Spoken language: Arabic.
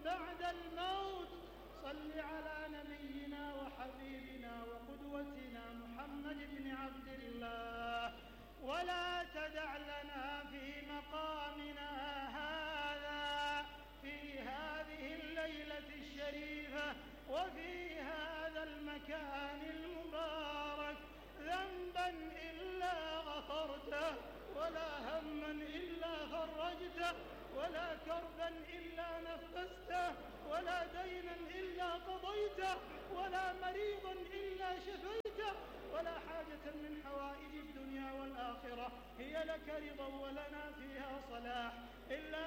بعد الموت. صل على نبينا وحبيبنا وقدوتنا محمد بن عبد الله، ولا تدع لنا في مقامنا هذا، في هذه الليلة الشريفة وفي هذا المكان المبارك، ذنبا إلا غفرته، ولا هما إلا فرجته، ولا كربا إلا نفسته، ولا دينا إلا قضيته، ولا مريضا إلا شفيته، ولا حاجة من حوائج الدنيا والآخرة هي لك رضا ولنا فيها صلاح إلا